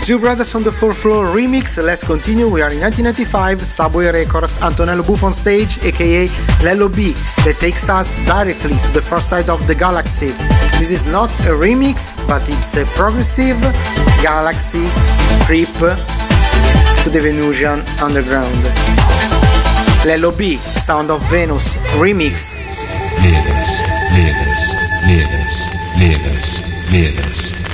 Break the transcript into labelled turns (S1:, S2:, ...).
S1: Two Brothers on the Fourth Floor remix. Let's continue. We are in 1995, Subway Records, Antonello Buffon stage, aka Lello B, that takes us directly to the far side of the galaxy. This is not a remix, but it's a progressive galaxy trip to the Venusian underground. Lello B, Sound of Venus remix.
S2: Venus, Venus, Venus, Venus, Venus.